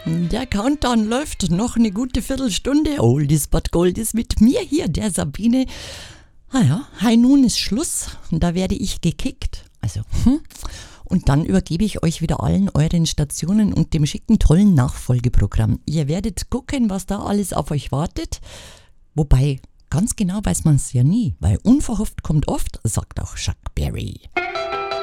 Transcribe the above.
Der Countdown läuft noch eine gute Viertelstunde. Oldies but Goldies mit mir hier, der Sabine. High Noon ist Schluss. Da werde ich gekickt. Und dann übergebe ich euch wieder allen euren Stationen und dem schicken, tollen Nachfolgeprogramm. Ihr werdet gucken, was da alles auf euch wartet. Wobei, ganz genau weiß man es ja nie, weil unverhofft kommt oft, sagt auch Chuck Berry.